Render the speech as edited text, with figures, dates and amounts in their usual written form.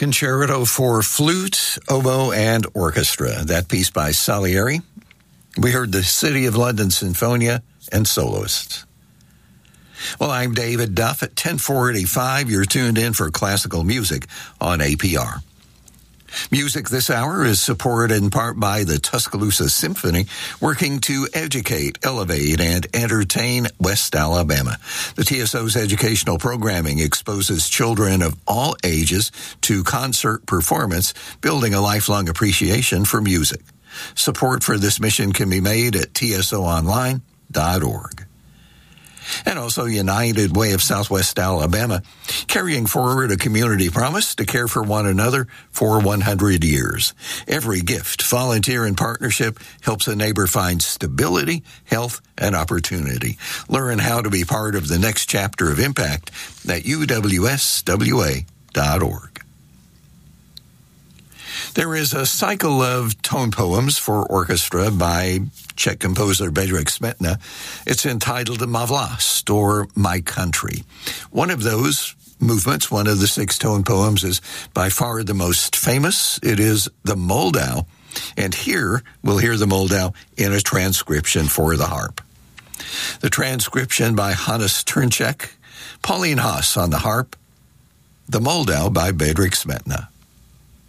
Concerto for Flute, Oboe, and Orchestra. That piece by Salieri. We heard the City of London Sinfonia and Soloists. Well, I'm David Duff at 10:45. You're tuned in for classical music on APR. Music this hour is supported in part by the Tuscaloosa Symphony, working to educate, elevate, and entertain West Alabama. The TSO's educational programming exposes children of all ages to concert performance, building a lifelong appreciation for music. Support for this mission can be made at tsonline.org. And also United Way of Southwest Alabama, carrying forward a community promise to care for one another for 100 years. Every gift, volunteer, and partnership helps a neighbor find stability, health, and opportunity. Learn how to be part of the next chapter of impact at uwswa.org. There is a cycle of tone poems for orchestra by Czech composer Bedřich Smetana. It's entitled Má vlast, or My Country. One of those movements, one of the 6 tone poems, is by far the most famous. It is the Moldau, and here we'll hear the Moldau in a transcription for the harp. The transcription by Hannes Trnček, Pauline Haas on the harp, the Moldau by Bedřich Smetana.